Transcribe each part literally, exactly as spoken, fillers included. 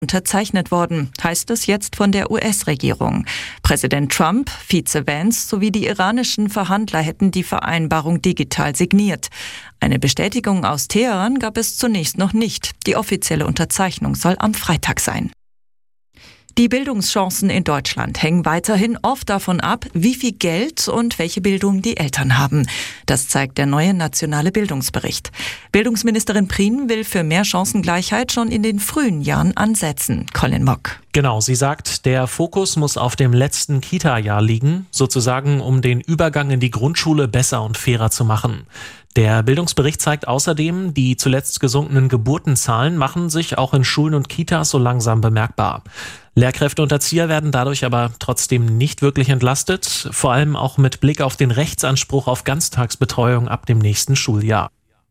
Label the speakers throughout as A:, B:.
A: unterzeichnet worden, heißt es jetzt von der U S-Regierung. Präsident Trump, Vize Vance sowie die iranischen Verhandler hätten die Vereinbarung digital signiert. Eine Bestätigung aus Teheran gab es zunächst noch nicht. Die offizielle Unterzeichnung soll am Freitag sein. Die Bildungschancen in Deutschland hängen weiterhin oft davon ab, wie viel Geld und welche Bildung die Eltern haben. Das zeigt der neue nationale Bildungsbericht. Bildungsministerin Prien will für mehr Chancengleichheit schon in den frühen Jahren ansetzen. Colin Mock.
B: Genau, sie sagt, der Fokus muss auf dem letzten Kita-Jahr liegen, sozusagen um den Übergang in die Grundschule besser und fairer zu machen. Der Bildungsbericht zeigt außerdem, die zuletzt gesunkenen Geburtenzahlen machen sich auch in Schulen und Kitas so langsam bemerkbar. Lehrkräfte und Erzieher werden dadurch aber trotzdem nicht wirklich entlastet, vor allem auch mit Blick auf den Rechtsanspruch auf Ganztagsbetreuung ab dem nächsten Schuljahr.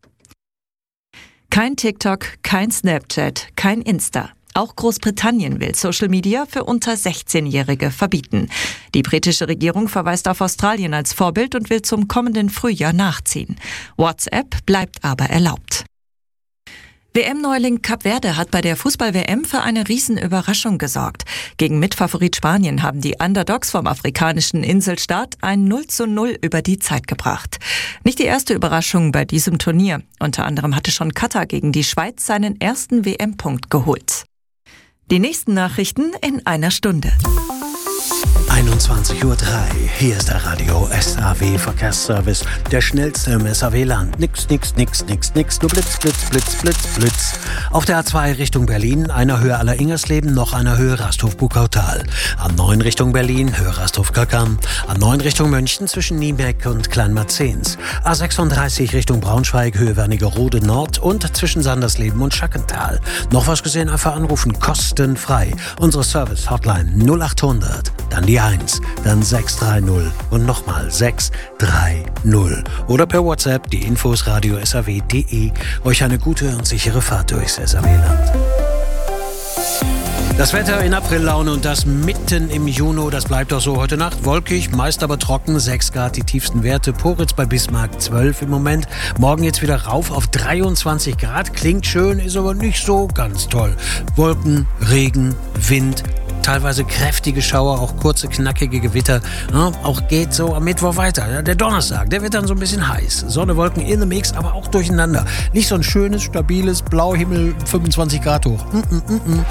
A: Kein TikTok, kein Snapchat, kein Insta. Auch Großbritannien will Social Media für unter sechzehnjährige verbieten. Die britische Regierung verweist auf Australien als Vorbild und will zum kommenden Frühjahr nachziehen. WhatsApp bleibt aber erlaubt. W M-Neuling Kap Verde hat bei der Fußball-W M für eine Riesenüberraschung gesorgt. Gegen Mitfavorit Spanien haben die Underdogs vom afrikanischen Inselstaat ein null zu null über die Zeit gebracht. Nicht die erste Überraschung bei diesem Turnier. Unter anderem hatte schon Katar gegen die Schweiz seinen ersten W M-Punkt geholt. Die nächsten Nachrichten in einer Stunde.
C: einundzwanzig Uhr drei. Hier ist der Radio S A W Verkehrsservice. Der schnellste im S A W-Land. Nix, nix, nix, nix, nix. Nur Blitz, Blitz, Blitz, Blitz, Blitz. Auf der A zwei Richtung Berlin, einer Höhe aller Ingersleben, noch einer Höhe Rasthof-Bukautal. A neun Richtung Berlin, Höhe Rasthof-Kackern. A neun Richtung München zwischen Niebeck und Kleinmarzens. A sechsunddreißig Richtung Braunschweig, Höhe Wernigerode Nord und zwischen Sandersleben und Schackental. Noch was gesehen, einfach anrufen, kostenfrei. Unsere Service-Hotline null acht hundert, dann die eins, dann sechs drei null und nochmal sechs drei null. Oder per WhatsApp die Infos radio s a w punkt d e. Euch eine gute und sichere Fahrt durchs S A W-Land. Das Wetter in Aprillaune und das mitten im Juni, das bleibt auch so heute Nacht. Wolkig, meist aber trocken, sechs Grad die tiefsten Werte. Poritz bei Bismarck zwölf im Moment. Morgen jetzt wieder rauf auf dreiundzwanzig Grad. Klingt schön, ist aber nicht so ganz toll. Wolken, Regen, Wind, teilweise kräftige Schauer, auch kurze, knackige Gewitter. Ja, auch geht so am Mittwoch weiter. Ja, der Donnerstag, der wird dann so ein bisschen heiß. Sonne, Wolken in the Mix, aber auch durcheinander. Nicht so ein schönes, stabiles Blauhimmel, fünfundzwanzig Grad hoch. Mm -mm -mm -mm.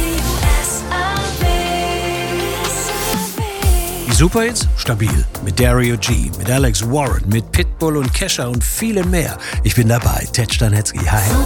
C: Die Superhits? Stabil. Mit Dario G, mit Alex Warren, mit Pitbull und Kesha und vielen mehr. Ich bin dabei. Ted Stanetzky. Hi.